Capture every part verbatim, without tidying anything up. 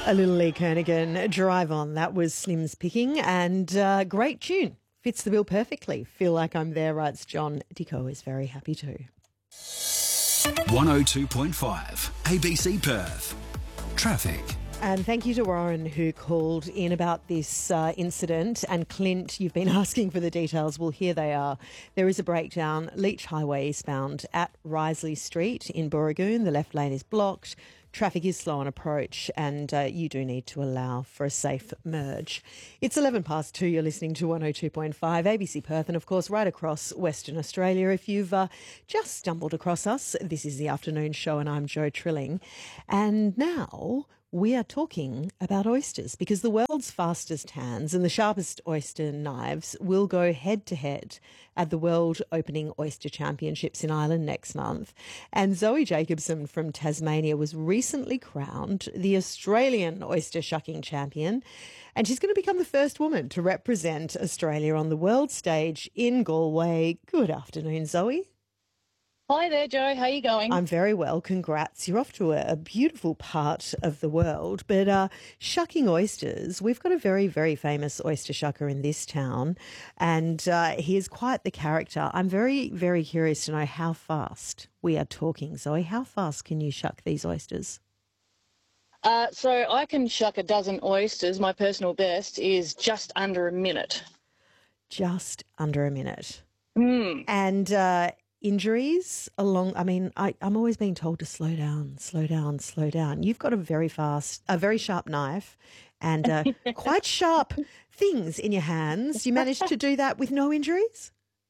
A little Lee Kernaghan, Drive On. That was Slim's picking, and uh, great tune. Fits the bill perfectly. Feel like I'm there, writes John. Dicko is very happy too. one oh two point five A B C Perth. Traffic. And thank you to Warren who called in about this uh, incident. And Clint, you've been asking for the details. Well, here they are. There is a breakdown. Leach Highway eastbound at Risley Street in Booragoon. The left lane is blocked. Traffic is slow on approach, and uh, you do need to allow for a safe merge. It's eleven past two. You're listening to one oh two point five A B C Perth, and of course right across Western Australia. If you've uh, just stumbled across us, this is the afternoon show, and I'm Jo Trilling. And now we are talking about oysters, because the world's fastest hands and the sharpest oyster knives will go head-to-head at the World Opening Oyster Championships in Ireland next month. And Zoe Jacobson from Tasmania was recently crowned the Australian oyster shucking champion, and she's going to become the first woman to represent Australia on the world stage in Galway. Good afternoon, Zoe. Hi there, Jo. How are you going? I'm very well, congrats. You're off to a, a beautiful part of the world. But uh, shucking oysters, we've got a very, very famous oyster shucker in this town, and uh, he is quite the character. I'm very, very curious to know how fast we are talking. Zoe, how fast can you shuck these oysters? Uh, so I can shuck a dozen oysters. My personal best is just under a minute. Just under a minute. Mm. And uh, injuries along, I mean, I, I'm always being told to slow down, slow down, slow down. You've got a very fast, a very sharp knife and uh, quite sharp things in your hands. You managed to do that with no injuries?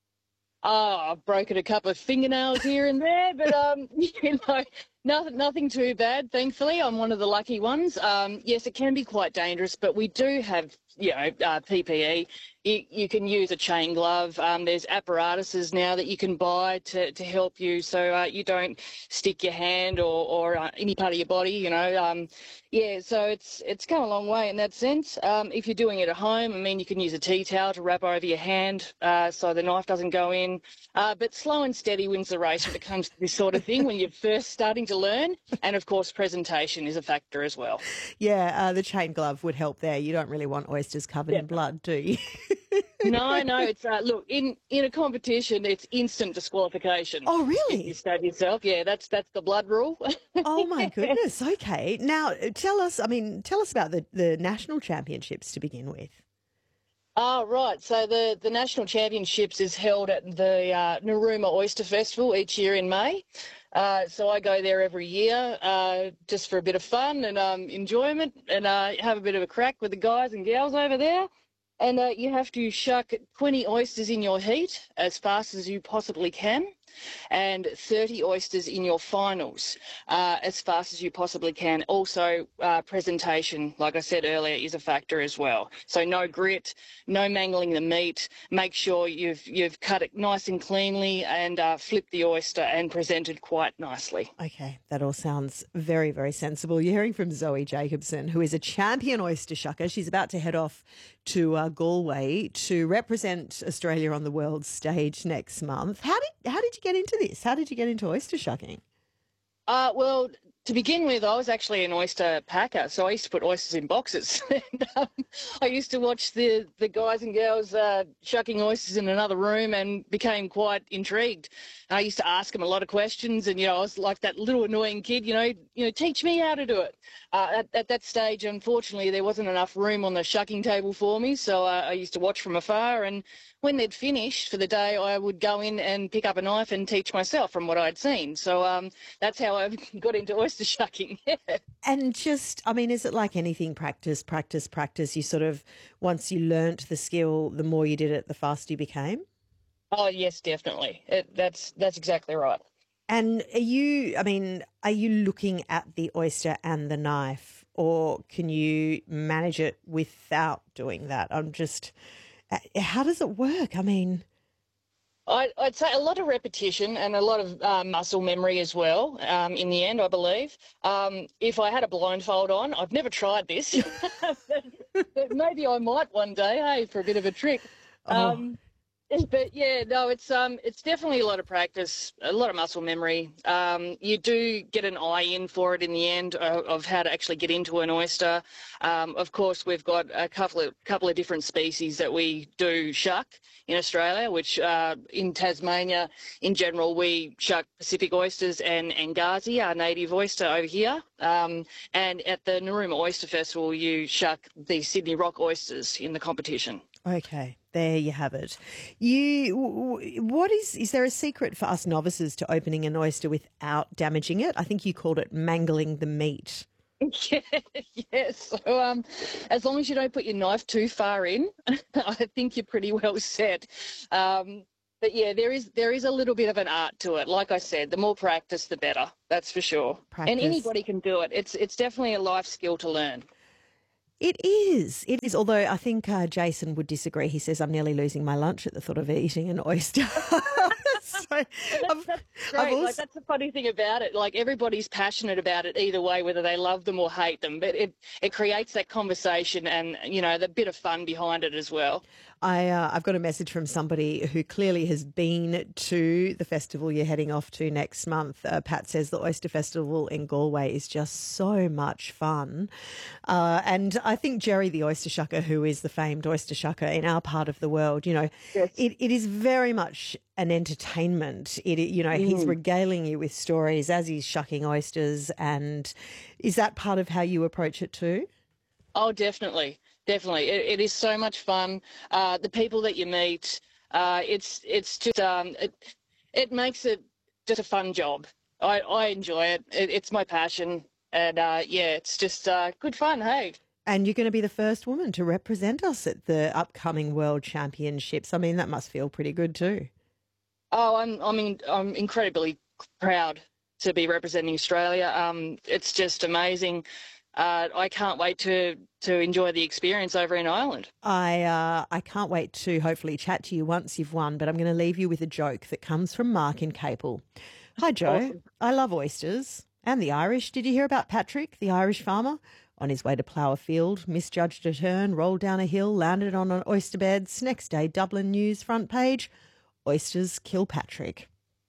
Oh, I've broken a couple of fingernails here and there, but, um, you know, nothing, nothing too bad, thankfully. I'm one of the lucky ones. Um, yes, it can be quite dangerous, but we do have, you know, uh, P P E. You, you can use a chain glove. Um, there's apparatuses now that you can buy to, to help you so uh, you don't stick your hand or, or uh, any part of your body, you know. Um, yeah, so it's it's come a long way in that sense. Um, if you're doing it at home, I mean, you can use a tea towel to wrap over your hand uh, so the knife doesn't go in. Uh, but slow and steady wins the race when it comes to this sort of thing when you're first starting to learn. And, of course, presentation is a factor as well. Yeah, uh, the chain glove would help there. You don't really want oysters covered Yeah. in blood, do you? No, no, it's uh, look in in a competition, it's instant disqualification. Oh, If you really? stab yourself, yeah, that's that's the blood rule. Oh, my goodness. Okay. Now, tell us, I mean, tell us about the, the national championships to begin with. Oh, right. So the the national championships is held at the uh, Narooma Oyster Festival each year in May. Uh, so I go there every year uh, just for a bit of fun and um, enjoyment, and uh, have a bit of a crack with the guys and gals over there. And uh, you have to shuck twenty oysters in your heat as fast as you possibly can, and thirty oysters in your finals uh, as fast as you possibly can. Also, uh, presentation, like I said earlier, is a factor as well. So no grit, no mangling the meat. Make sure you've you've cut it nice and cleanly and uh, flipped the oyster and presented quite nicely. Okay, that all sounds very, very sensible. You're hearing from Zoe Jacobson, who is a champion oyster shucker. She's about to head off to uh, Galway to represent Australia on the world stage next month. How did how did you get into this? How did you get into oyster shucking? Uh, well, to begin with, I was actually an oyster packer, so I used to put oysters in boxes. and, um, I used to watch the, the guys and girls uh, shucking oysters in another room and became quite intrigued. And I used to ask them a lot of questions, and you know, I was like that little annoying kid, you know, you know, teach me how to do it. Uh, at, at that stage, unfortunately, there wasn't enough room on the shucking table for me, so uh, I used to watch from afar. And when they'd finished for the day, I would go in and pick up a knife and teach myself from what I'd seen. So um, that's how I got into oyster shucking. And just, I mean, is it like anything, practice, practice, practice? You sort of, once you learnt the skill, the more you did it, the faster you became? Oh, yes, definitely. It, that's that's exactly right. And are you, I mean, are you looking at the oyster and the knife, or can you manage it without doing that? I'm just, how does it work? I mean... I'd, I'd say a lot of repetition and a lot of uh, muscle memory as well, um, in the end, I believe. Um, if I had a blindfold on, I've never tried this, but, but maybe I might one day, hey, for a bit of a trick. Um, But yeah, no, it's um, it's definitely a lot of practice, a lot of muscle memory. Um, you do get an eye in for it in the end of, of how to actually get into an oyster. Um, of course, we've got a couple of couple of different species that we do shuck in Australia, which uh, in Tasmania, in general, we shuck Pacific oysters and Angazi, our native oyster over here. Um, and at the Narooma Oyster Festival, you shuck the Sydney Rock oysters in the competition. Okay, there you have it. You, what is, is there a secret for us novices to opening an oyster without damaging it? I think you called it mangling the meat. Yeah, yeah. So um, as long as you don't put your knife too far in, I think you're pretty well set. Um, but yeah, there is there is a little bit of an art to it. Like I said, the more practice, the better. That's for sure. Practice. And anybody can do it. It's it's definitely a life skill to learn. It is. It is. Although I think uh, Jason would disagree. He says, I'm nearly losing my lunch at the thought of eating an oyster. so, that's, I've, that's I've great. also... Like, that's the funny thing about it. Like, everybody's passionate about it either way, whether they love them or hate them. But it, it creates that conversation and, you know, the bit of fun behind it as well. I, uh, I've got a message from somebody who clearly has been to the festival you're heading off to next month. Uh, Pat says the Oyster Festival in Galway is just so much fun. Uh, and I think Jerry the oyster shucker, who is the famed oyster shucker in our part of the world, you know, Yes. it, it is very much an entertainment. It, you know, mm. he's regaling you with stories as he's shucking oysters. And is that part of how you approach it too? Oh, definitely. Definitely. It, it is so much fun. Uh, the people that you meet, uh, it's it's just, um, it, it makes it just a fun job. I, I enjoy it. it. It's my passion. And, uh, yeah, it's just uh, good fun, hey? And you're going to be the first woman to represent us at the upcoming World Championships. I mean, that must feel pretty good too. Oh, I'm, I mean, I'm incredibly proud to be representing Australia. Um, it's just amazing. Uh, I can't wait to, to enjoy the experience over in Ireland. I uh, I can't wait to hopefully chat to you once you've won, but I'm going to leave you with a joke that comes from Mark in Capel. Hi, Joe. Awesome. I love oysters and the Irish. Did you hear about Patrick, the Irish farmer? On his way to plough a field, misjudged a turn, rolled down a hill, landed on an oyster beds. Next day, Dublin News front page, oysters kill Patrick.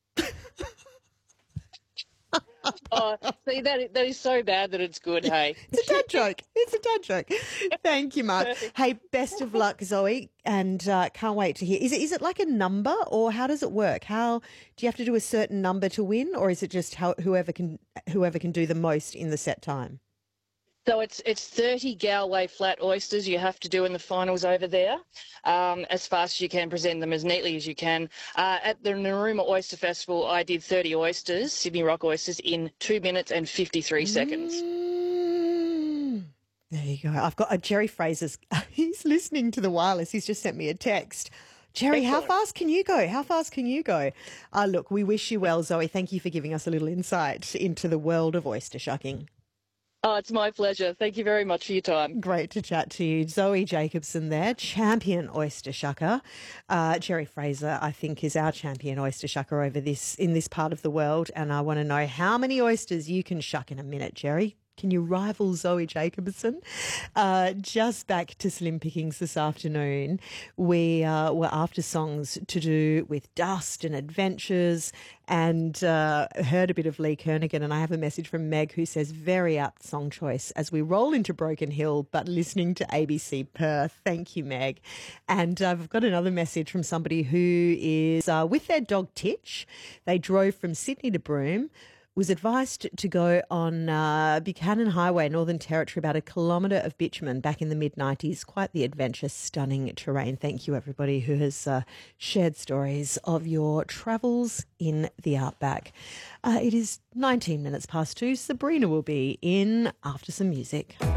Oh, see, that that is so bad that it's good, hey? It's a dad joke. It's a dad joke. Thank you, Mark. Hey, best of luck, Zoe, and uh, can't wait to hear. Is it is it like a number, or how does it work? How do you have to do a certain number to win, or is it just how whoever can whoever can do the most in the set time? So it's it's thirty Galway flat oysters you have to do in the finals over there, um, as fast as you can, present them as neatly as you can. Uh, at the Narooma Oyster Festival, I did thirty oysters, Sydney Rock oysters, in two minutes and fifty-three seconds. Mm. There you go. I've got uh, Jerry Fraser's. He's listening to the wireless. He's just sent me a text. Jerry, how fast can you go? How fast can you go? Uh, look, we wish you well, Zoe. Thank you for giving us a little insight into the world of oyster shucking. Oh, it's my pleasure. Thank you very much for your time. Great to chat to you. Zoe Jacobson there, champion oyster shucker. Uh, Jerry Fraser, I think, is our champion oyster shucker over this in this part of the world. And I want to know how many oysters you can shuck in a minute, Jerry. Can you rival Zoe Jacobson? Uh, just back to Slim Pickings this afternoon. We uh, were after songs to do with dust and adventures, and uh, heard a bit of Lee Kernaghan. And I have a message from Meg who says, very apt song choice as we roll into Broken Hill, but listening to A B C Perth. Thank you, Meg. And uh, I've got another message from somebody who is uh, with their dog Titch. They drove from Sydney to Broome, was advised to go on uh, Buchanan Highway, Northern Territory, about a kilometre of bitumen back in the mid nineties. Quite the adventure, stunning terrain. Thank you, everybody who has uh, shared stories of your travels in the outback. Uh, it is nineteen minutes past two. Sabrina will be in after some music.